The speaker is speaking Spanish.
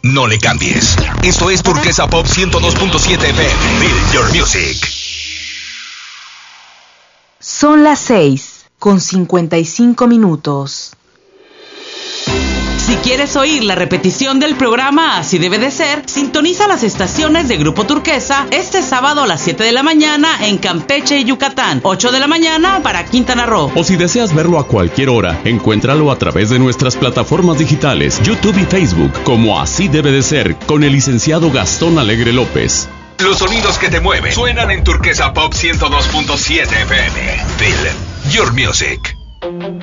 No le cambies. Esto es Turquesa Pop 102.7 FM. Feel your music. Son las 6:55. Si quieres oír la repetición del programa Así Debe de Ser, sintoniza las estaciones de Grupo Turquesa este sábado a las 7 de la mañana en Campeche y Yucatán, 8 de la mañana para Quintana Roo. O si deseas verlo a cualquier hora, encuéntralo a través de nuestras plataformas digitales, YouTube y Facebook, como Así Debe de Ser, con el licenciado Gastón Alegre López. Los sonidos que te mueven suenan en Turquesa Pop 102.7 FM. Feel your music.